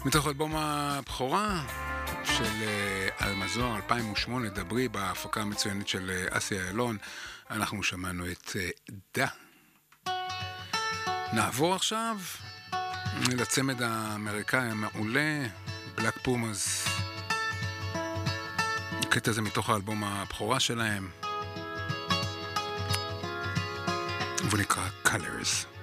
מתוך אלבום הבכורה של אלמזור 2008, דברי, בהפקה המצוינת של אסי אילון, אנחנו שמענו את דה. נעבור עכשיו לצמד האמריקאי המעולה, בלק פומאז. הקטע הזה מתוך האלבום הבכורה שלהם, והוא נקרא Colors.